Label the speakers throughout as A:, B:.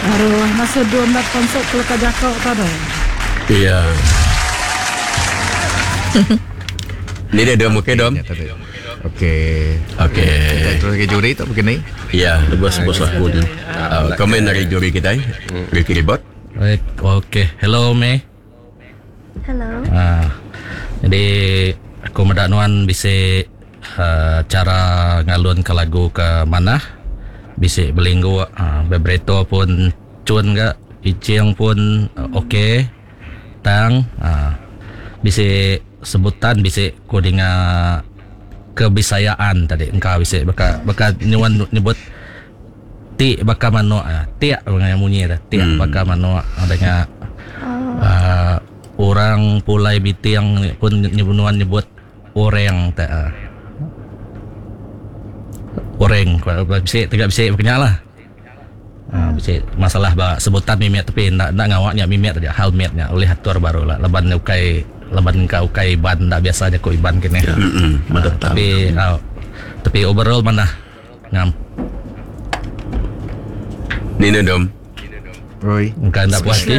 A: Aduh, masa 2 nak konsert kalau kajakau tadi.
B: Iya. Ni dia dom, okey dom.
C: Okey. Terus ke juri tak begini?
B: Iya, bos aku ni. Komen dari juri kita Ricky Ribot.
D: Baik, okey. Hello May.
E: Hello.
D: Jadi aku mendanuan bisa cara ngalun ke lagu ke mana? Bisa belinggu bebreto pun cun ga, icing pun okey. Tang bisa sebutan bisa kodinga kebisayaan tadi engkau bisa baka nyuan nyebut ti baka mano tiak yang bunyi dah tiak baka mano adanya orang pulai biti yang pun nyebunuan nyebut orang orang bisa tidak bisa berkenyalah bisa masalah sebutan mimiat tapi nak ngawaknya mimiat aja hal miatnya oleh atur baru lah leban ukai ban tak biasa aja ko iban kene. Tapi overall mana ngam.
B: Nina dom.
C: Roy.
D: Engkau tak puas ke?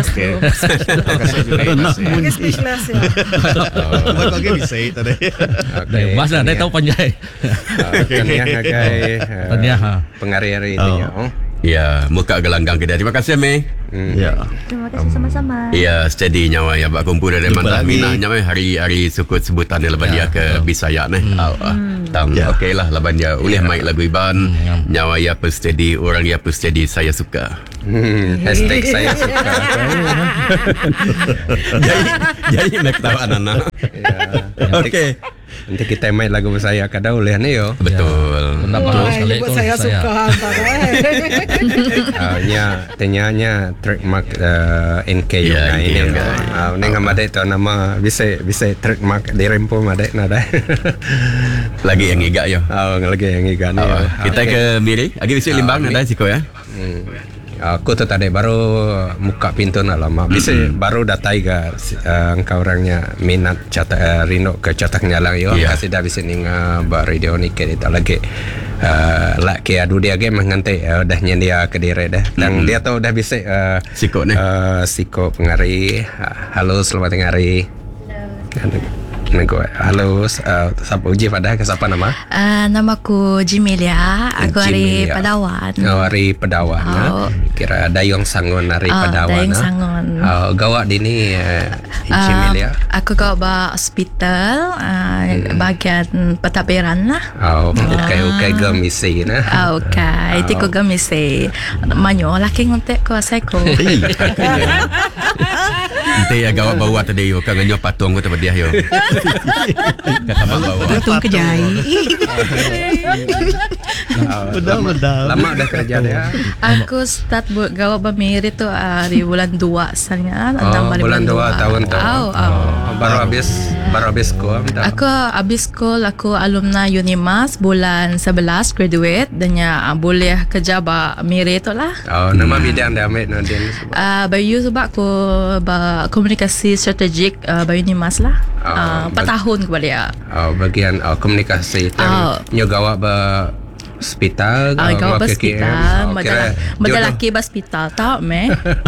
A: Mungkin speechless ya.
C: Kau bisa tadi.
D: Masa dah tahu panjai.
F: Tanya pengarih-arih itu ya.
B: Ya, muka gelanggang kita. Terima kasih Mei.
C: Ya.
E: Terima kasih sama-sama.
B: Ya, steady nyawa ya bak kumpul dari mantap minahnya meh hari sukut sebutan leban dia ke Bisaya neh. Tang okeylah leban dia ulih mic lagu Iban. Nyawa ya per steady, orang ya per steady saya suka.
F: Hashtag saya suka.
B: Jadi nak tahu anak-anak. Okey.
F: Nanti kita main lagu saya kada ulih ni yo.
B: Betul.
A: Buat saya suka
F: Tanya trademark NK yo ini enggak. Ni ngamade itu nama bisa trademark di rempo made nada.
B: Lagi yang iga yo.
F: Lagi yang iga ni.
B: Kita ke Miri, lagi bisa limbang nada siko ya.
F: Aku tu tadi baru muka pintu nak lama. Bisa baru datai ke engkau orangnya minat catak Rino ke cataknya lang yo. Kasih dah bisa ninga ba radio ni ke kita lagi. Lah ke adu dia game ngantai dah nyendia ke dire dah. Dan dia tahu dah bisa
B: siko ni.
F: Siko pengari. Halo selamat hari. Halo, siapa uji pada ke siapa nama?
E: Namaku Jimelia. Aku hari Padawan.
F: Hari Padawan. Kira Dayong Sangon hari Padawan.
E: Dayong Sangon.
F: Gawak dini Jimelia.
E: Aku gawak ba hospital bagian petapiran lah.
F: Okay gemisi na.
E: Okay, itu ko gemisi. Manyo laki ngontek ko aseko.
B: Nanti ya gawat bawa tadi yo kangen yo patung ko tempat dia yo. Kata mak bawa.
A: Patung kejai.
C: Betul.
F: Lama dah kerja dia.
E: Aku start buat gawat bamiri tu di bulan 2 asalnya.
F: Bulan 2 tahun tu. Baru habis sekolah.
E: Aku habis sekolah, aku alumni Unimas bulan 11 graduate dan boleh kerja ba miri tu lah.
F: Nama bidang dah ambil nanti.
E: Bayu sebab aku komunikasi strategik ba Unimas lah. 4 tahun kepada dia.
F: Bagian komunikasi nyo gawak ba hospital.
E: Gawak ba hospital. Madal laki ba hospital tau meh.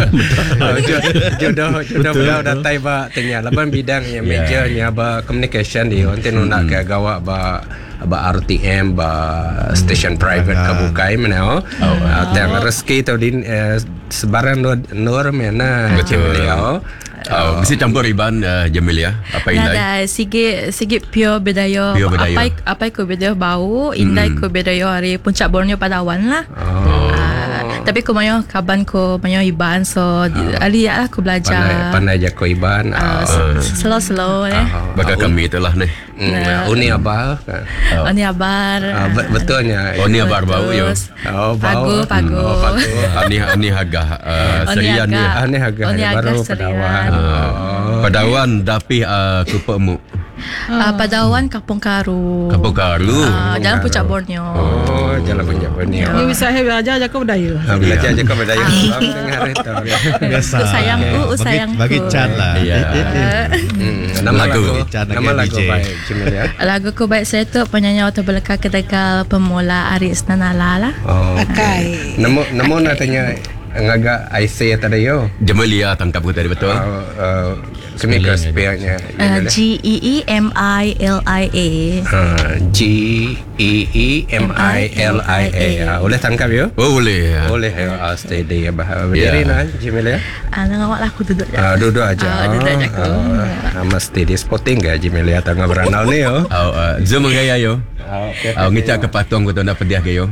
F: Jodoh beliau datai ba tanya laban bidang yang major nya ba communication di onte nak ke gawak ba RTM ba station private kabukai menao. Tang rezeki tu din sebaran nur mena beliau.
B: Mesti campur Iban Jamilia apa indai?
E: Nada sige pure bedayo. Apa ko bedayo bau, indai ko bedayo hari Puncak Borneo Padawan lah. Tapi ko mayo kaban ko mayo Iban so ali aku belajar.
F: Pandai je ko Iban.
E: Slow
B: Baka kami itulah nih.
F: Uni abar.
E: Uni abar.
F: Betulnya.
B: Uni abar bau yo.
E: Pagu.
B: Ani haga serian ni.
F: Ani haga baru Padawan.
B: Padawan tapi kupemu.
E: Padawan Kampung Karu. Jalan Puncak Borneo.
F: Jalan Puncak Borneo.
A: Ini bisa belajar aja kau budaya.
F: Belajar aja kau budaya. Dengar itu.
C: Biasa.
E: Sayangku.
C: Bagi Chan lah.
F: Nama lagu baik Jimelia.
E: Lagu ku baik saya tu penyanyi atau belakang ketegal pemula Aris Nanala lah.
A: Akai.
F: Namo nak tanya ngaga IC tadi yo.
B: Jemalia tangkap ku tadi betul.
F: Kami ke spiaknya.
E: GEEMILIA.
F: GEEMILIA. Boleh tangkap yo?
B: Oh boleh.
F: Boleh yo. Steady ya bah. Berdiri nah Jimelia.
E: Ngawak lah aku duduk.
F: Duduk aja.
E: Duduk aja aku.
F: Nama steady spotting ga Jimelia tengah beranau ni yo.
B: Zoom gaya yo. Ngicak ke patung ku tu nak pediah ke yo.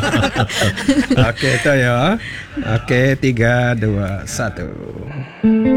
F: Okey tu ya. Okey 3 2 1.